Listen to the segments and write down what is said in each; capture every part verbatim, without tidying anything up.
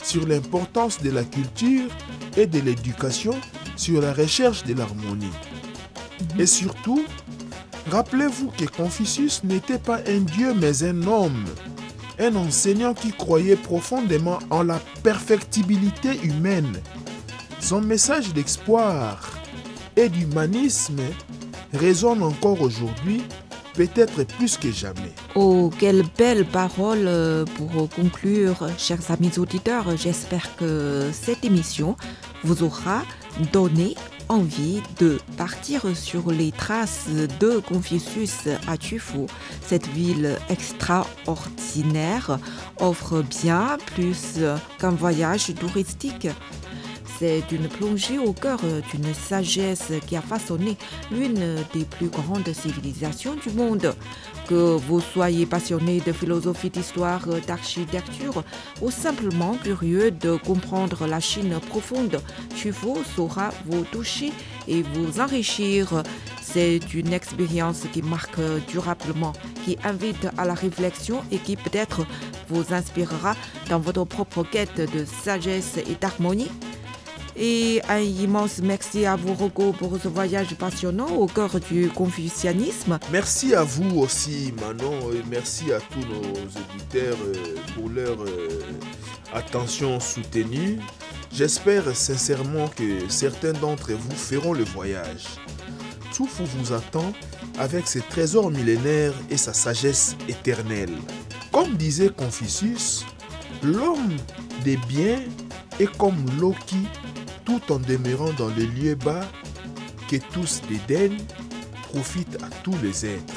sur l'importance de la culture et de l'éducation, sur la recherche de l'harmonie. Mm-hmm. Et surtout, rappelez-vous que Confucius n'était pas un dieu mais un homme, un enseignant qui croyait profondément en la perfectibilité humaine. Son message d'espoir et d'humanisme résonne encore aujourd'hui, peut-être plus que jamais. Oh, quelle belle parole pour conclure, chers amis auditeurs. J'espère que cette émission vous aura donné envie de partir sur les traces de Confucius à Tufu. Cette ville extraordinaire offre bien plus qu'un voyage touristique. C'est une plongée au cœur d'une sagesse qui a façonné l'une des plus grandes civilisations du monde. Que vous soyez passionné de philosophie, d'histoire, d'architecture ou simplement curieux de comprendre la Chine profonde, Tufu saura vous toucher et vous enrichir. C'est une expérience qui marque durablement, qui invite à la réflexion et qui peut-être vous inspirera dans votre propre quête de sagesse et d'harmonie. Et un immense merci à vous, Rocco, pour ce voyage passionnant au cœur du confucianisme. Merci à vous aussi, Manon, et merci à tous nos auditeurs pour leur attention soutenue. J'espère sincèrement que certains d'entre vous feront le voyage. Tufu vous attend avec ses trésors millénaires et sa sagesse éternelle. Comme disait Confucius, l'homme des biens est comme l'eau qui, tout en demeurant dans les lieux bas que tous dédaignent, profite à tous les êtres.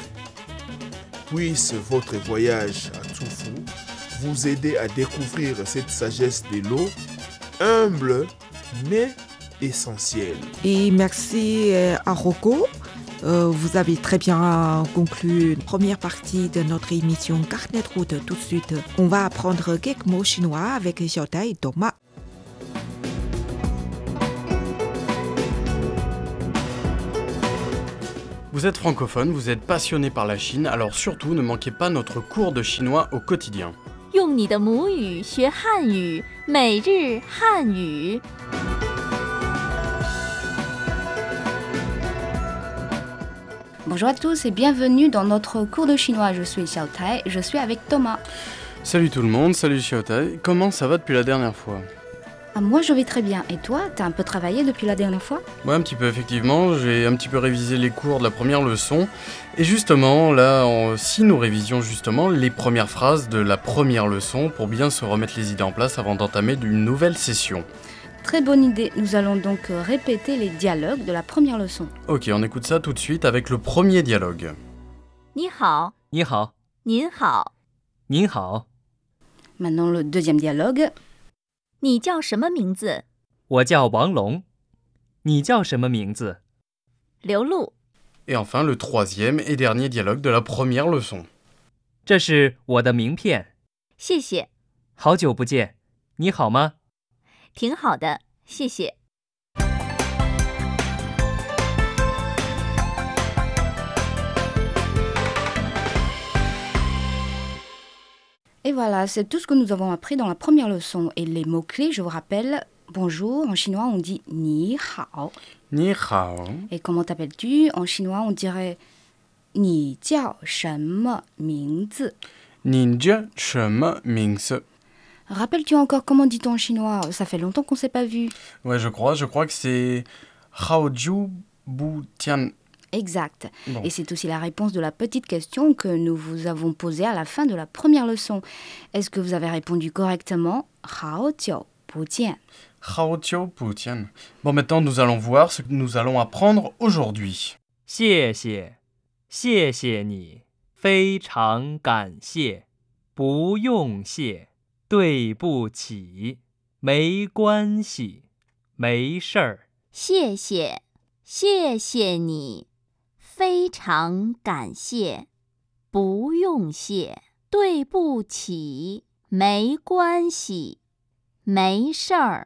Puisse votre voyage à Tufu vous aider à découvrir cette sagesse de l'eau, humble mais essentielle. Et merci à Rocco. Euh, vous avez très bien conclu la première partie de notre émission Carnet de route. Tout de suite, on va apprendre quelques mots chinois avec Xiaotai et Thomas. Vous êtes francophone, vous êtes passionné par la Chine, alors surtout ne manquez pas notre cours de chinois au quotidien. 用你的母语学汉语，每日汉语。 Bonjour à tous et bienvenue dans notre cours de chinois. Je suis Xiaotai, je suis avec Thomas. Salut tout le monde, salut Xiaotai. Comment ça va depuis la dernière fois? Ah, moi je vais très bien. Et toi, t'as un peu travaillé depuis la dernière fois? Ouais, un petit peu effectivement. J'ai un petit peu révisé les cours de la première leçon. Et justement, là, on, si nous révisions justement les premières phrases de la première leçon pour bien se remettre les idées en place avant d'entamer une nouvelle session. Très bonne idée. Nous allons donc répéter les dialogues de la première leçon. Ok, on écoute ça tout de suite avec le premier dialogue. 你好， 你好， 您好， 您好， Maintenant le deuxième dialogue. 你叫什么名字？ 我叫王龙，你叫什么名字？ 刘露。 Et enfin le troisième et dernier dialogue de la première leçon. 这是我的名片。 谢谢。 好久不见，你好吗？ 挺好的，谢谢。 Et voilà, c'est tout ce que nous avons appris dans la première leçon. Et les mots-clés, je vous rappelle, bonjour, en chinois on dit ni hao. Ni hao. Et comment t'appelles-tu? En chinois on dirait ni jiao shenme mingzi. Ni jia shenme mingzi. Rappelles-tu encore comment dit-on en chinois? Ça fait longtemps qu'on ne s'est pas vu. Ouais, je crois, je crois que c'est hao jiu bu tian. Exact. Bon. Et c'est aussi la réponse de la petite question que nous vous avons posée à la fin de la première leçon. Est-ce que vous avez répondu correctement? Hao jiu bu jian. Hao jiu bu tian. Bon, maintenant nous allons voir ce que nous allons apprendre aujourd'hui. 谢谢，谢谢你，非常感谢，不用谢，对不起，没关系，没事儿。 谢谢，谢谢你，非常感谢，不用谢，对不起，没关系，没事儿。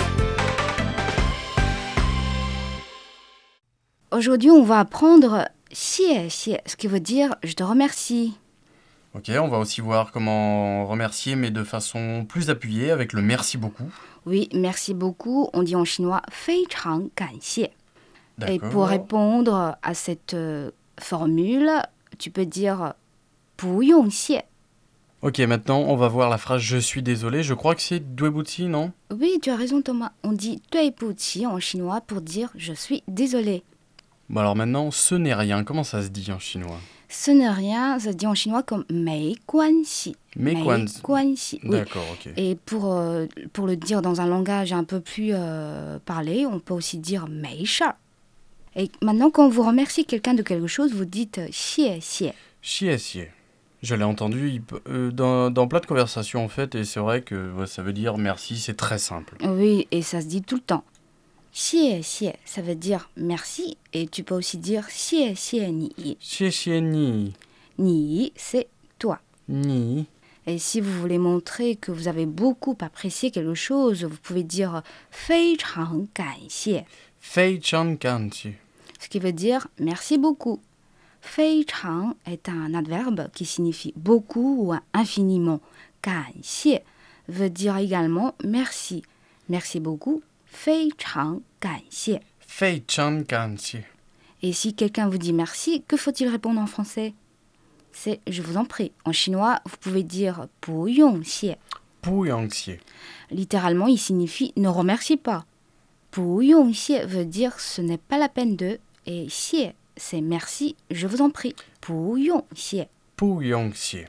Aujourd'hui, on va apprendre xie xie, ce qui veut dire je te remercie. Ok, on va aussi voir comment remercier, mais de façon plus appuyée, avec le merci beaucoup. Oui, merci beaucoup, on dit en chinois 非常感谢. Et D'accord. pour répondre à cette euh, formule, tu peux dire 不用谢. Ok, maintenant on va voir la phrase je suis désolé. Je crois que c'est duebuti, non? Oui, tu as raison Thomas. On dit 对不起 en chinois pour dire je suis désolé. Bon alors maintenant, ce n'est rien. Comment ça se dit en chinois? Ce n'est rien, ça se dit en chinois comme 没关系. Mais 没关系. Oui. D'accord, ok. Et pour, euh, pour le dire dans un langage un peu plus euh, parlé, on peut aussi dire 没事儿. Et maintenant, quand vous remerciez quelqu'un de quelque chose, vous dites 谢谢. Xie xie. Je l'ai entendu il peut- euh, dans, dans plein de conversations en fait, et c'est vrai que ouais, ça veut dire merci, c'est très simple. Oui, et ça se dit tout le temps. 谢谢, ça veut dire merci, et tu peux aussi dire 谢谢你. Xie xie ni. Ni, c'est toi. Ni. Et si vous voulez montrer que vous avez beaucoup apprécié quelque chose, vous pouvez dire 非常感谢, Fei chan kanchi. ce qui veut dire merci beaucoup. 非常 est un adverbe qui signifie beaucoup ou infiniment. 感谢 veut dire également merci. Merci beaucoup. 非常感谢. Fei chan kanchi. Et si quelqu'un vous dit merci, que faut-il répondre en français? C'est je vous en prie. En chinois, vous pouvez dire 不用谢. Pu yang xie. Littéralement, il signifie ne remercie pas. 不用谢 veut dire ce n'est pas la peine de, et 谢 c'est merci, je vous en prie. 不用谢. Pu yang xie.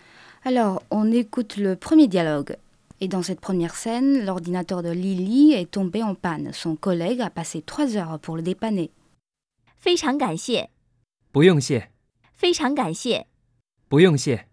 Alors, on écoute le premier dialogue. Et dans cette première scène, l'ordinateur de Lily est tombé en panne. Son collègue a passé trois heures pour le dépanner. 非常感谢， 不用谢， 非常感谢。 不用谢。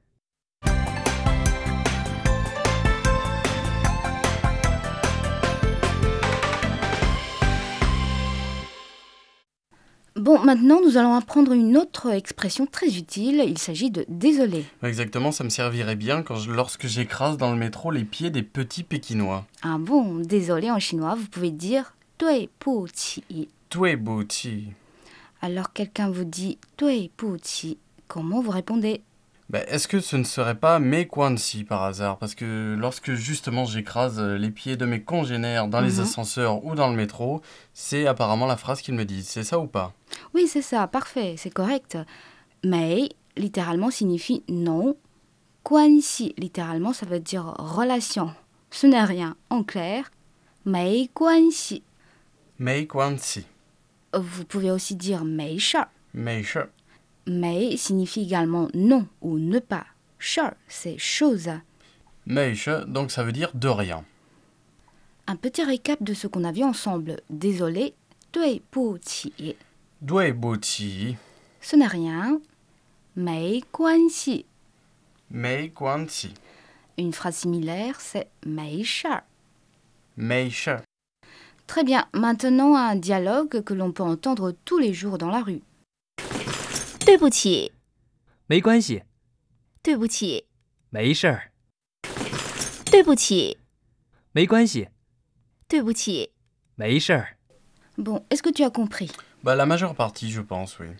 Bon, maintenant, nous allons apprendre une autre expression très utile. Il s'agit de désolé. Exactement, ça me servirait bien quand je- lorsque j'écrase dans le métro les pieds des petits Pékinois. Ah bon, désolé en chinois, vous pouvez dire 对不起. Tue buti. Alors quelqu'un vous dit 对不起, comment vous répondez? Bah, est-ce que ce ne serait pas mes Kwansi par hasard? Parce que lorsque justement j'écrase euh, les pieds de mes congénères dans les Mhm. ascenseurs ou dans le métro, c'est apparemment la phrase qu'ils me disent. C'est ça ou pas? Oui, c'est ça, parfait, c'est correct. Mais, littéralement, signifie non. 关系, littéralement, ça veut dire relation. Ce n'est rien, en clair. 没关系. Mei Kwansi. Vous pouvez aussi dire 没事儿. Mei shi. Mais signifie également non ou ne pas. 事儿, c'est chose. Mei shi, donc ça veut dire de rien. Un petit récap de ce qu'on a vu ensemble. Désolé, 对不起. Due buti. Ce n'est rien. 没关系. Mei Kwansi. Une phrase similaire, c'est 没事儿. Mei shi. Très bien, maintenant un dialogue que l'on peut entendre tous les jours dans la rue. 对不起， 没关系， 对不起， 没事儿， 对不起， 没关系， 对不起。 没事儿。 Bon, est-ce que tu as compris? Bah, la majeure partie, je pense, oui.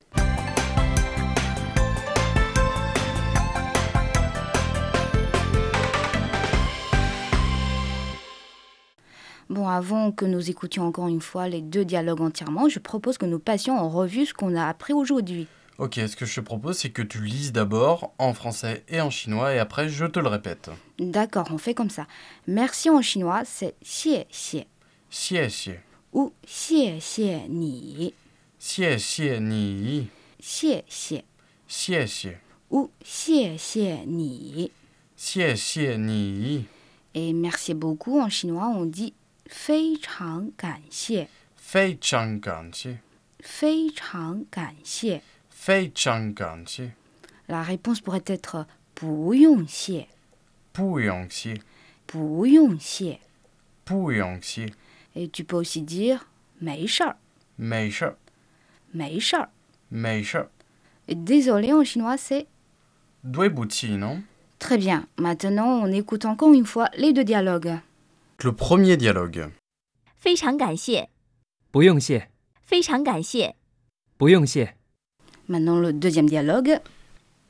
Bon, avant que nous écoutions encore une fois les deux dialogues entièrement, je propose que nous passions en revue ce qu'on a appris aujourd'hui. Ok, ce que je te propose, c'est que tu lises d'abord en français et en chinois, et après, je te le répète. D'accord, on fait comme ça. Merci en chinois, c'est 谢谢 Xie xie. ou 谢谢你, Xie xie ni. 谢谢 Xie xie. ou 谢谢你. Xie xie ni. Et merci beaucoup en chinois, on dit 非常感谢 Fei chang ganxie. 非常感谢 Fei chang ganxie. La réponse pourrait être 不用谢 Pu yang xie. 不用谢 Pu yang xie. Et tu peux aussi dire 没事儿 Mei shi. 没事儿 Mei shi. Et désolé en chinois, c'est Due buti, non? très bien. Maintenant, on écoute encore une fois les deux dialogues. Le premier dialogue. 非常感谢， 不用谢， 非常感谢。 不用谢。 Maintenant, le deuxième dialogue.